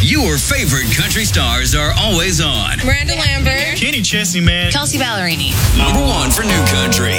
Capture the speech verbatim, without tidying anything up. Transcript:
Your favorite country stars are always on. Miranda Lambert. Kenny Chesney, man. Kelsey Ballerini. Number one for new country.